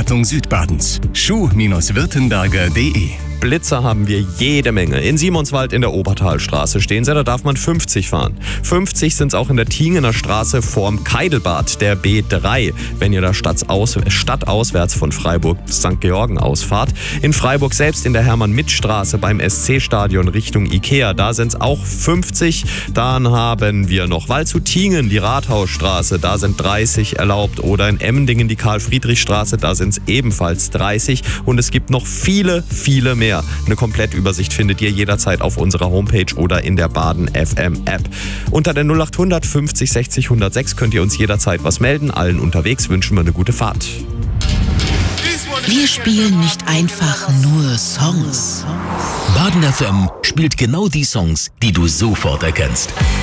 Verkehrsberatung Südbadens. schuh-württemberger.de. Blitzer haben wir jede Menge. In Simonswald in der Obertalstraße stehen sie, da darf man 50 fahren. 50 sind es auch in der Tingener Straße vorm Keidelbad, der B3, wenn ihr da stadtauswärts von Freiburg bis St. Georgen ausfahrt. In Freiburg selbst in der Hermann-Mitt-Straße beim SC-Stadion Richtung Ikea, da sind es auch 50. Dann haben wir noch Waldshut-Tingen, die Rathausstraße, da sind 30 erlaubt. Oder in Emmendingen die Karl-Friedrich-Straße, da sind es ebenfalls 30. Und es gibt noch viele, viele mehr. Eine Komplettübersicht findet ihr jederzeit auf unserer Homepage oder in der Baden FM App. Unter der 0800 50 60 106 könnt ihr uns jederzeit was melden. Allen unterwegs wünschen wir eine gute Fahrt. Wir spielen nicht einfach nur Songs. Baden FM spielt genau die Songs, die du sofort erkennst.